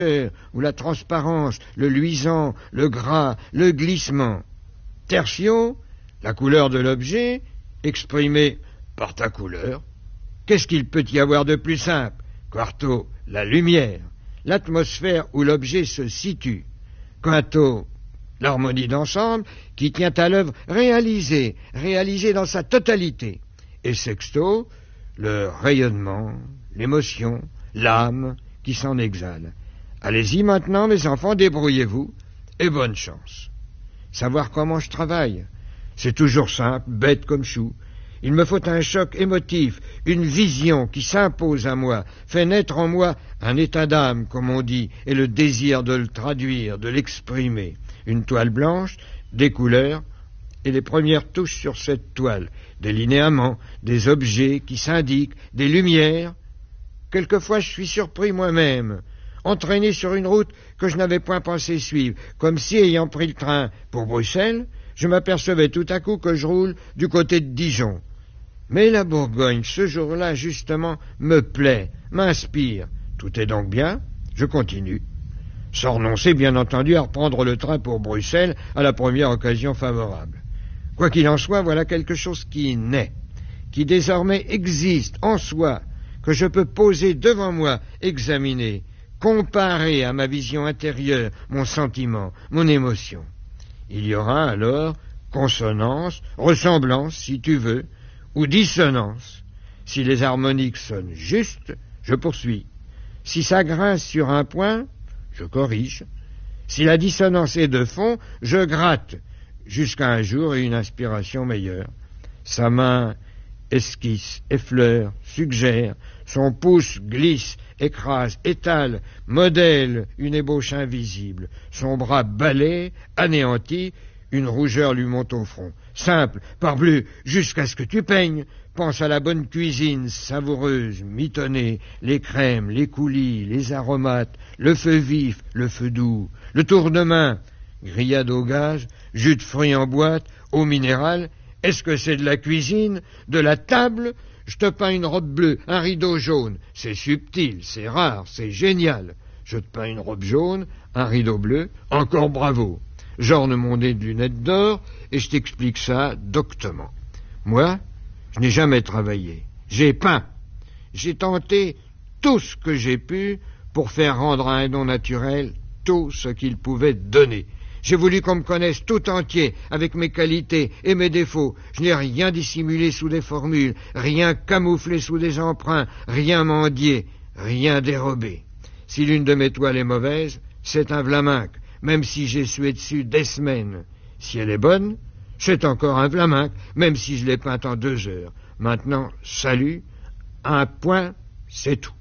ou la transparence, le luisant, le gras, le glissement. Tertio, la couleur de l'objet, exprimée par ta couleur. Qu'est-ce qu'il peut y avoir de plus simple? Quarto, la lumière, l'atmosphère où l'objet se situe. Quinto, l'harmonie d'ensemble qui tient à l'œuvre réalisée dans sa totalité. Et sexto, le rayonnement, l'émotion, l'âme qui s'en exhale. Allez-y maintenant, mes enfants, débrouillez-vous, et bonne chance. Savoir comment je travaille, c'est toujours simple, bête comme chou. Il me faut un choc émotif, une vision qui s'impose à moi, fait naître en moi un état d'âme, comme on dit, et le désir de le traduire, de l'exprimer. Une toile blanche, des couleurs, et les premières touches sur cette toile, des linéaments, des objets qui s'indiquent, des lumières. Quelquefois je suis surpris moi-même, entraîné sur une route que je n'avais point pensé suivre, comme si, ayant pris le train pour Bruxelles, je m'apercevais tout à coup que je roule du côté de Dijon. Mais la Bourgogne, ce jour-là, justement, me plaît, m'inspire. Tout est donc bien, je continue. Sans renoncer, bien entendu, à reprendre le train pour Bruxelles à la première occasion favorable. Quoi qu'il en soit, voilà quelque chose qui naît, qui désormais existe en soi, que je peux poser devant moi, examiner, comparer à ma vision intérieure, mon sentiment, mon émotion. Il y aura alors consonance, ressemblance, si tu veux, ou dissonance. Si les harmoniques sonnent justes, je poursuis. Si ça grince sur un point, je corrige. Si la dissonance est de fond, je gratte, jusqu'à un jour et une inspiration meilleure. Sa main esquisse, effleure, suggère, son pouce glisse, écrase, étale, modèle une ébauche invisible. Son bras balaie, anéantit, une rougeur lui monte au front. Simple, parbleu, jusqu'à ce que tu peignes. Pense à la bonne cuisine, savoureuse, mitonnée, les crèmes, les coulis, les aromates, le feu vif, le feu doux, le tournement, grillade au gaz, jus de fruits en boîte, eau minérale. Est-ce que c'est de la cuisine, de la table? Je te peins une robe bleue, un rideau jaune. C'est subtil, c'est rare, c'est génial. Je te peins une robe jaune, un rideau bleu, encore bravo. J'orne mon nez de lunettes d'or et je t'explique ça doctement. Moi, je n'ai jamais travaillé. J'ai peint. J'ai tenté tout ce que j'ai pu pour faire rendre à un don naturel tout ce qu'il pouvait donner. J'ai voulu qu'on me connaisse tout entier, avec mes qualités et mes défauts. Je n'ai rien dissimulé sous des formules, rien camouflé sous des emprunts, rien mendié, rien dérobé. Si l'une de mes toiles est mauvaise, c'est un vlaminck, même si j'ai sué dessus des semaines. Si elle est bonne, c'est encore un vlaminck, même si je l'ai peinte en 2 heures. Maintenant, salut, un point, c'est tout.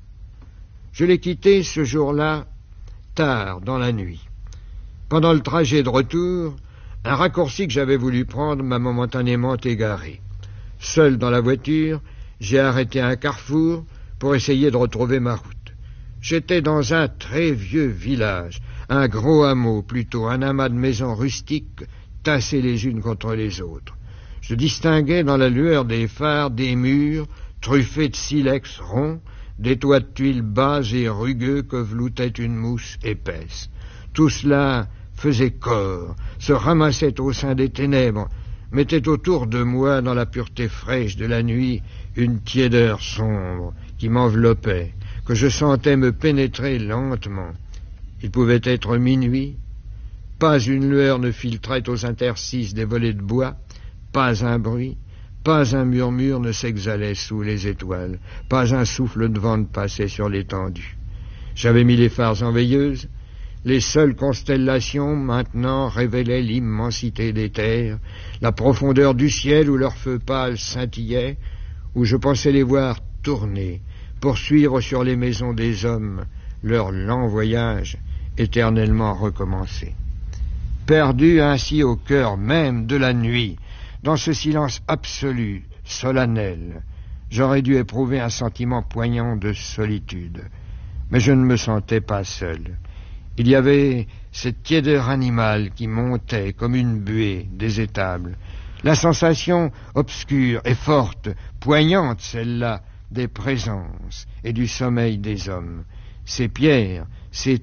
Je l'ai quitté ce jour-là, tard dans la nuit. Pendant le trajet de retour, un raccourci que j'avais voulu prendre m'a momentanément égaré. Seul dans la voiture, j'ai arrêté à un carrefour pour essayer de retrouver ma route. J'étais dans un très vieux village, un gros hameau plutôt, un amas de maisons rustiques tassées les unes contre les autres. Je distinguais dans la lueur des phares des murs truffés de silex ronds, des toits de tuiles bas et rugueux que veloutait une mousse épaisse. Tout cela faisait corps, se ramassait au sein des ténèbres, mettait autour de moi, dans la pureté fraîche de la nuit, une tiédeur sombre qui m'enveloppait, que je sentais me pénétrer lentement. Il pouvait être minuit, pas une lueur ne filtrait aux interstices des volets de bois, pas un bruit, pas un murmure ne s'exhalait sous les étoiles, pas un souffle de vent ne passait sur l'étendue. J'avais mis les phares en veilleuse. Les seules constellations, maintenant, révélaient l'immensité des terres, la profondeur du ciel où leurs feux pâles scintillaient, où je pensais les voir tourner, poursuivre sur les maisons des hommes leur lent voyage, éternellement recommencé. Perdu ainsi au cœur même de la nuit, dans ce silence absolu, solennel, j'aurais dû éprouver un sentiment poignant de solitude. Mais je ne me sentais pas seul. Il y avait cette tiédeur animale qui montait comme une buée des étables, la sensation obscure et forte, poignante celle-là, des présences et du sommeil des hommes, c'est Pierre, c'est